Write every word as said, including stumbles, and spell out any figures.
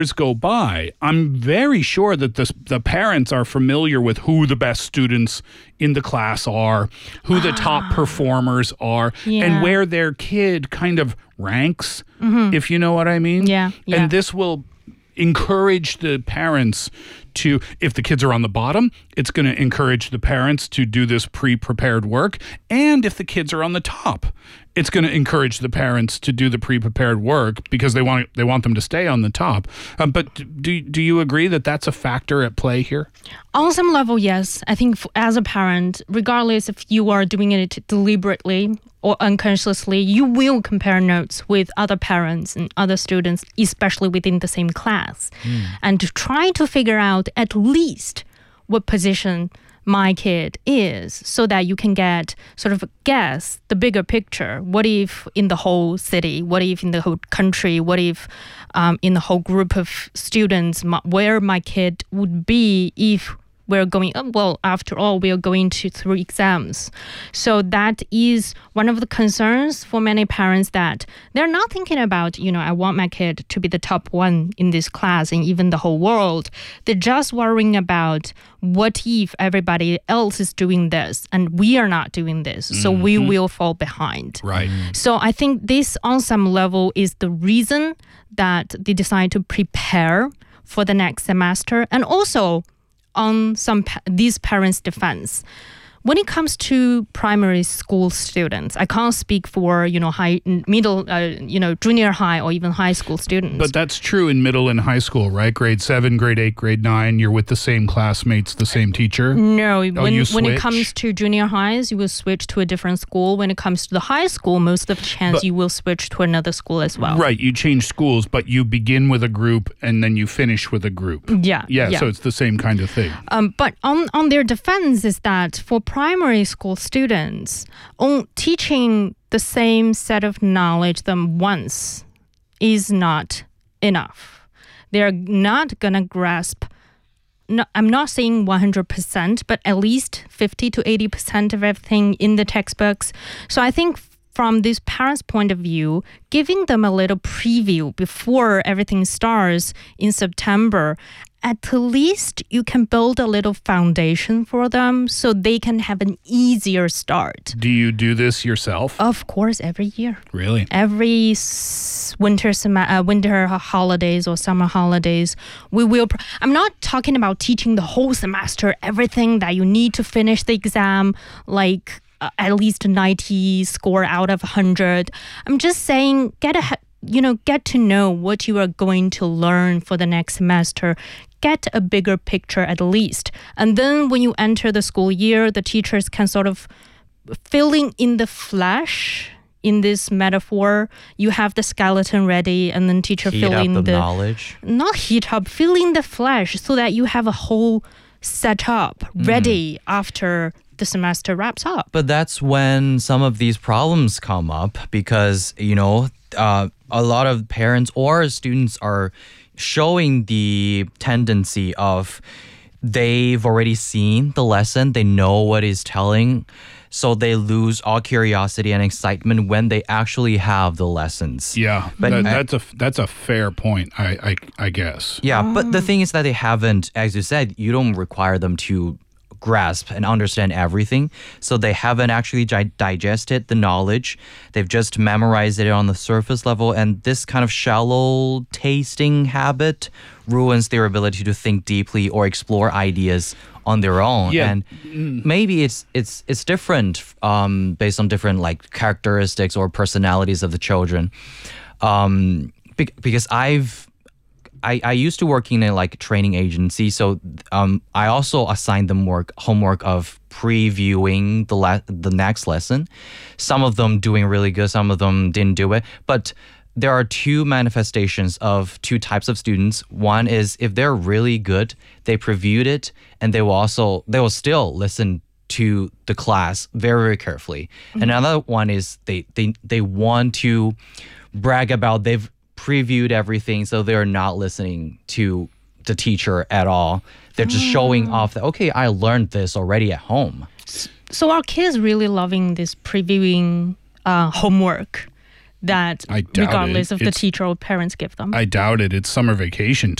go by, I'm very sure that the, the parents are familiar with who the best students in the class are, who the top performers are, Yeah. and where their kid kind of ranks, if you know what I mean. Yeah, yeah. And this will encourage the parents to, if the kids are on the bottom, it's going to encourage the parents to do this pre-prepared work. And if the kids are on the top, it's going to encourage the parents to do the pre-prepared work because they want they want them to stay on the top. Um, but do do you agree that that's a factor at play here? On some level, yes. I think f- as a parent, regardless if you are doing it deliberately or unconsciously, you will compare notes with other parents and other students, especially within the same class, and to try to figure out at least what position my kid is, so that you can get sort of guess the bigger picture. What if in the whole city? What if in the whole country? What if um, in the whole group of students, my, where my kid would be if we're going, well, after all, we are going to through exams. So that is one of the concerns for many parents, that they're not thinking about, you know, I want my kid to be the top one in this class and even the whole world. They're just worrying about what if everybody else is doing this and we are not doing this, so we will fall behind. Right. So I think this on some level is the reason that they decide to prepare for the next semester. And also, on some pa- these parents' defense, when it comes to primary school students, I can't speak for, you know, high, middle, uh, you know, junior high or even high school students. But that's true in middle and high school, right? Grade seven, grade eight, grade nine, you're with the same classmates, the same teacher. No, when, Oh, you when it switch? comes to junior highs, you will switch to a different school. When it comes to the high school, most of the chance But- you will switch to another school as well. Right, you change schools, but you begin with a group and then you finish with a group. Yeah. Yeah, so it's the same kind of thing. Um, but on, on their defense is that for primary school students, on teaching the same set of knowledge them once is not enough. They're not going to grasp, no, I'm not saying one hundred percent, but at least fifty to eighty percent of everything in the textbooks. So I think from this parent's point of view, giving them a little preview before everything starts in September, at least you can build a little foundation for them so they can have an easier start. Do you do this yourself? Of course, every year. Really? Every s- winter sem- uh, winter holidays or summer holidays, we will. Pr- I'm not talking about teaching the whole semester, everything that you need to finish the exam, like uh, at least ninety score out of one hundred. I'm just saying, get a, you know, get to know what you are going to learn for the next semester. Get a bigger picture at least. And then when you enter the school year, the teachers can sort of filling in the flesh. In this metaphor, you have the skeleton ready, and then teacher Heat fill up in the the knowledge. not heat up, fill in the flesh so that you have a whole setup ready after the semester wraps up. But that's when some of these problems come up because, you know, uh, a lot of parents or students are showing the tendency of they've already seen the lesson, they know what is telling, so they lose all curiosity and excitement when they actually have the lessons. Yeah, But- that, that's a that's a fair point, I I, I guess. Yeah, but the thing is that they haven't, as you said, you don't require them to grasp and understand everything. So they haven't actually di- digested the knowledge. They've just memorized it on the surface level. And this kind of shallow tasting habit ruins their ability to think deeply or explore ideas on their own. Yeah. And maybe it's it's it's different um, based on different like characteristics or personalities of the children. Um, be- because I've I, I used to work in a like training agency, so um, I also assigned them work homework of previewing the le- the next lesson. Some of them doing really good, some of them didn't do it. But there are two manifestations of two types of students. One is if they're really good, they previewed it, and they will also they will still listen to the class very very carefully. Mm-hmm. And another one is they they they want to brag about they've previewed everything, so they're not listening to the teacher at all. They're just showing off that, okay, I learned this already at home. So are kids really loving this previewing uh, homework? that I doubt regardless it. of the It's- teacher or parents give them. I doubt it. It's summer vacation